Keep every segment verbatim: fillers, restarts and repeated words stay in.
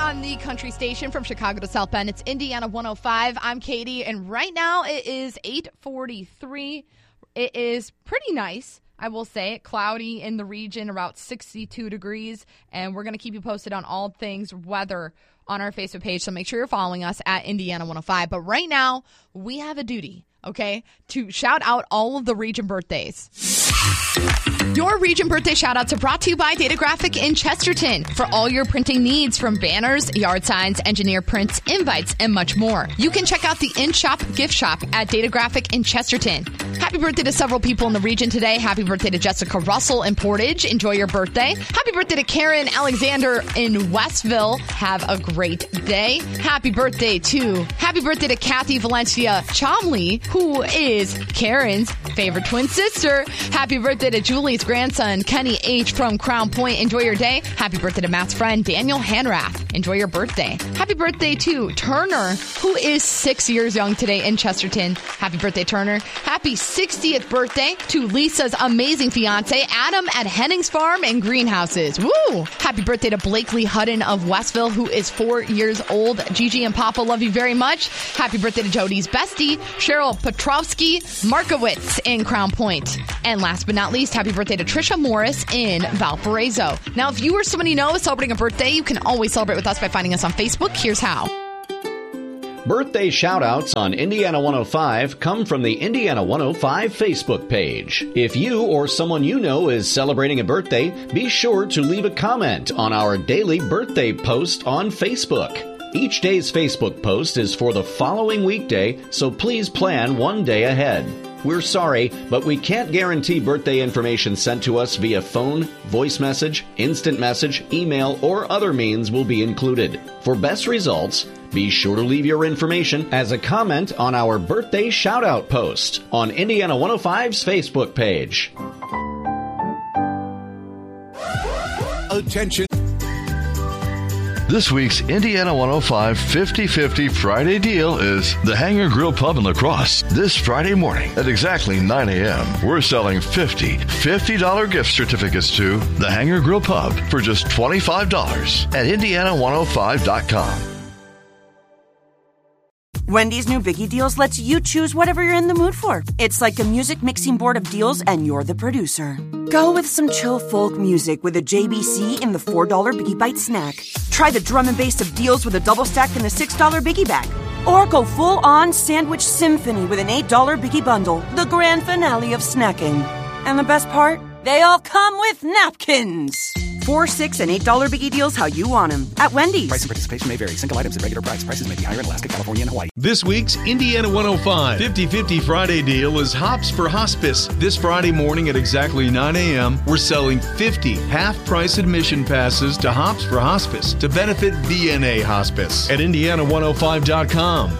on the country station from Chicago to South Bend. It's Indiana one oh five. I'm Katie, and right now it is eight forty-three. It is pretty nice, I will say. Cloudy in the region, about sixty-two degrees, and we're going to keep you posted on all things weather on our Facebook page, so make sure you're following us at Indiana one oh five. But right now, we have a duty, okay, to shout out all of the region birthdays. Your region birthday shout-outs are brought to you by Data Graphic in Chesterton for all your printing needs, from banners, yard signs, engineer prints, invites, and much more. You can check out the in-shop gift shop at Data Graphic in Chesterton. Happy birthday to several people in the region today. Happy birthday to Jessica Russell in Portage. Enjoy your birthday. Happy birthday to Karen Alexander in Westville. Have a great day. Happy birthday to Happy birthday to Kathy Valencia Chomley, who is Karen's favorite twin sister. Happy birthday to Julie's grandson, Kenny H. from Crown Point. Enjoy your day. Happy birthday to Matt's friend, Daniel Hanrath. Enjoy your birthday. Happy birthday to Turner, who is six years young today in Chesterton. Happy birthday, Turner. Happy sixtieth birthday to Lisa's amazing fiance, Adam at Hennings Farm and Greenhouses. Woo! Happy birthday to Blakely Hutton of Westville, who is four years old. Gigi and Papa love you very much. Happy birthday to Jody's bestie, Cheryl Petrovsky Markowitz in Crown Point. And last but not least, happy birthday to Trisha Morris in Valparaiso. Now, if you or someone you know is celebrating a birthday, you can always celebrate with us by finding us on Facebook. Here's how. Birthday shout-outs on Indiana one oh five come from the Indiana one oh five Facebook page. If you or someone you know is celebrating a birthday, be sure to leave a comment on our daily birthday post on Facebook. Each day's Facebook post is for the following weekday, so please plan one day ahead. We're sorry, but we can't guarantee birthday information sent to us via phone, voice message, instant message, email, or other means will be included. For best results, be sure to leave your information as a comment on our birthday shout-out post on Indiana one oh five's Facebook page. Attention. This week's Indiana one oh five fifty-fifty Friday deal is the Hangar Grill Pub in La Crosse. This Friday morning at exactly nine a.m., we're selling fifty fifty dollars gift certificates to the Hangar Grill Pub for just twenty-five dollars at Indiana one oh five dot com. Wendy's new Biggie Deals lets you choose whatever you're in the mood for. It's like a music mixing board of deals, and you're the producer. Go with some chill folk music with a J B C in the four dollar Biggie Bite snack. Try the drum and bass of deals with a double stack in the six dollar Biggie Bag. Or go full-on sandwich symphony with an eight dollar Biggie Bundle, the grand finale of snacking. And the best part? They all come with napkins. Four, six, and eight dollar Biggie Deals how you want them at Wendy's. Price and participation may vary. Single items at regular price. Prices may be higher in Alaska, California, and Hawaii. This week's Indiana one oh five fifty-fifty Friday deal is Hops for Hospice. This Friday morning at exactly nine a.m., we're selling fifty half-price admission passes to Hops for Hospice to benefit V N A Hospice at Indiana one oh five dot com.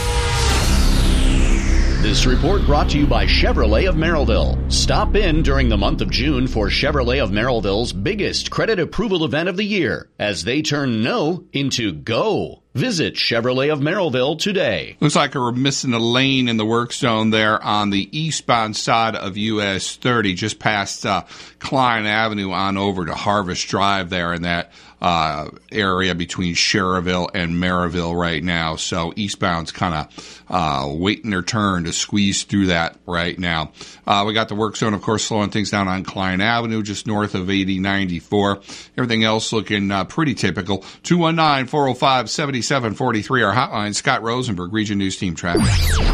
This report brought to you by Chevrolet of Merrillville. Stop in during the month of June for Chevrolet of Merrillville's biggest credit approval event of the year as they turn no into go. Visit Chevrolet of Merrillville today. Looks like we're missing a lane in the work zone there on the eastbound side of U S thirty, just past uh, Klein Avenue on over to Harvest Drive there in that uh, area between Sherrville and Merrillville right now. So eastbound's kind of uh, waiting their turn to squeeze through that right now. Uh, we got the work zone, of course, slowing things down on Klein Avenue, just north of eighty ninety-four. Everything else looking uh, pretty typical. two one nine, four oh five, seven seven four three, our hotline. Scott Rosenberg, Region News Team Traffic.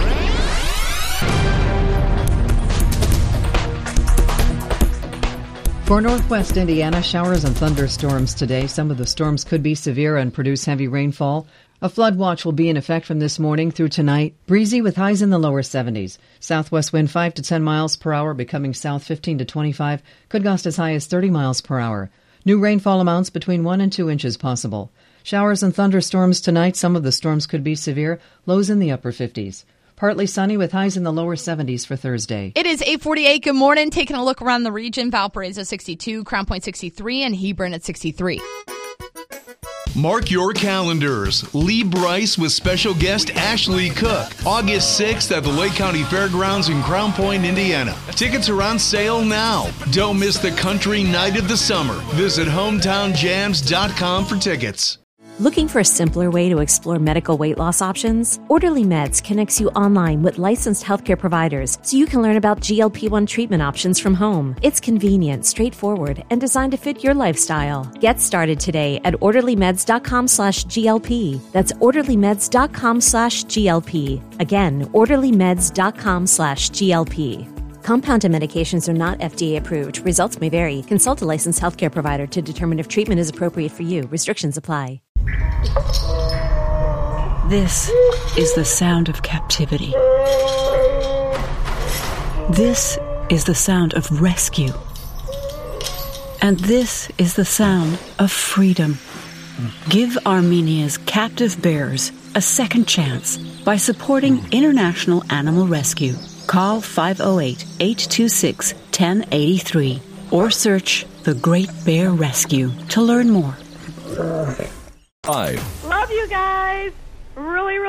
For northwest Indiana, showers and thunderstorms today. Some of the storms could be severe and produce heavy rainfall. A flood watch will be in effect from this morning through tonight. Breezy with highs in the lower seventies. Southwest wind five to ten miles per hour, becoming south fifteen to twenty-five. Could gust as high as thirty miles per hour. New rainfall amounts between one and two inches possible. Showers and thunderstorms tonight. Some of the storms could be severe. Lows in the upper fifties. Partly sunny with highs in the lower seventies for Thursday. It is eight forty-eight. Good morning. Taking a look around the region. Valparaiso sixty-two, Crown Point sixty-three, and Hebron at sixty-three. Mark your calendars. Lee Bryce with special guest Ashley Cook. August sixth at the Lake County Fairgrounds in Crown Point, Indiana. Tickets are on sale now. Don't miss the country night of the summer. Visit hometown jams dot com for tickets. Looking for a simpler way to explore medical weight loss options? Orderly Meds connects you online with licensed healthcare providers so you can learn about G L P one treatment options from home. It's convenient, straightforward, and designed to fit your lifestyle. Get started today at orderlymeds.com slash GLP. That's orderlymeds.com slash GLP. Again, orderlymeds.com slash GLP. Compounded medications are not F D A approved. Results may vary. Consult a licensed healthcare provider to determine if treatment is appropriate for you. Restrictions apply. This is the sound of captivity. This is the sound of rescue. And this is the sound of freedom. Give Armenia's captive bears a second chance by supporting International Animal Rescue. Call five oh eight, eight two six, one oh eight three or search The Great Bear Rescue to learn more. Five. Love you guys. Really, really.